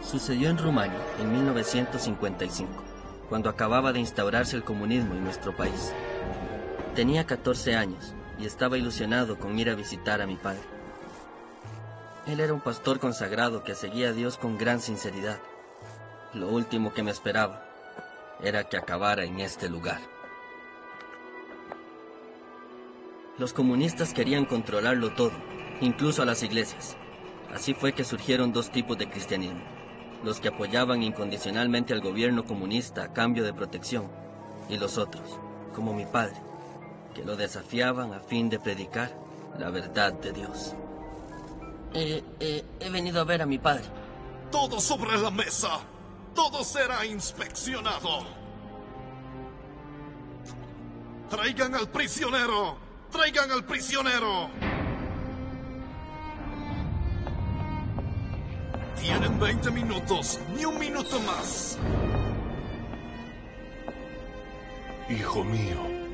Sucedió en Rumania en 1955, cuando acababa de instaurarse el comunismo en nuestro país. Tenía 14 años y estaba ilusionado con ir a visitar a mi padre. Él era un pastor consagrado que seguía a Dios con gran sinceridad. Lo último que me esperaba era que acabara en este lugar. Los comunistas querían controlarlo todo, incluso a las iglesias. Así fue que surgieron dos tipos de cristianismo: los que apoyaban incondicionalmente al gobierno comunista a cambio de protección, y los otros, como mi padre, que lo desafiaban a fin de predicar la verdad de Dios. He venido a ver a mi padre. Todo sobre la mesa. Todo será inspeccionado. ¡Traigan al prisionero! ¡Traigan al prisionero! Tienen 20 minutos, ni un minuto más. Hijo mío.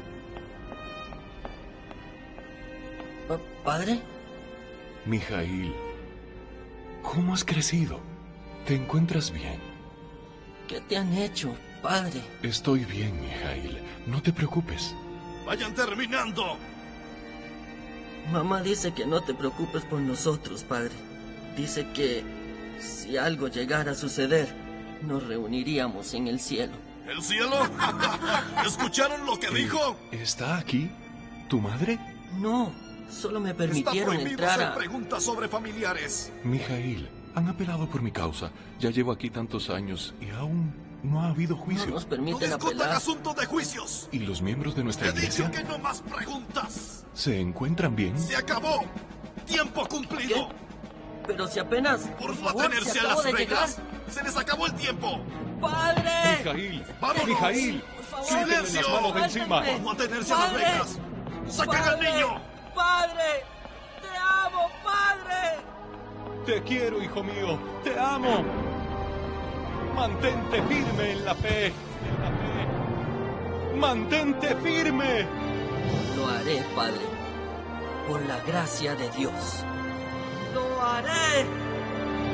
¿Padre? Mijail, ¿cómo has crecido? ¿Te encuentras bien? ¿Qué te han hecho, padre? Estoy bien, Mijail. No te preocupes. ¡Vayan terminando! Mamá dice que no te preocupes por nosotros, padre. Dice que si algo llegara a suceder, nos reuniríamos en el cielo. ¿El cielo? ¿Escucharon lo que dijo? ¿Está aquí tu madre? No, solo me permitieron Está prohibido entrar hacer preguntas sobre familiares. Mijail, han apelado por mi causa. Ya llevo aquí tantos años y aún no ha habido juicio. No nos No permiten discutan apelar. asunto de juicios. ¿Y los miembros de nuestra He dicho iglesia que no más preguntas. se encuentran bien? Se acabó. Tiempo cumplido. Pero si apenas... Por no favor, atenerse si a acabo las de reglas. llegar. Se les acabó el tiempo. ¡Padre! Mijail, ¡Vámonos! Mijail, Por favor, quítenle ¡Silencio! las manos de encima. Por no atenerse a las ¡Padre! reglas. ¡Saquen al ¡Padre! niño! ¡Padre! ¡Te amo, padre! Te quiero, hijo mío. Te amo. Mantente firme en la fe. Mantente firme. Lo haré, padre. Por la gracia de Dios. ¡Lo haré!